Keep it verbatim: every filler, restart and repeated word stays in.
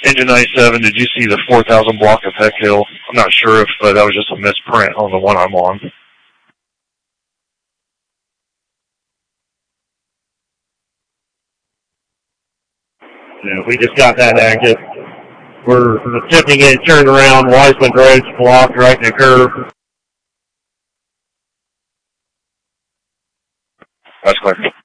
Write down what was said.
Engine ninety-seven, did you see the four thousand block of Heck Hill? I'm not sure if uh, that was just a misprint on the one I'm on. Yeah, we just got that active. We're attempting to get it turned around. Wiseman Road's blocked right in the curve. That's clear.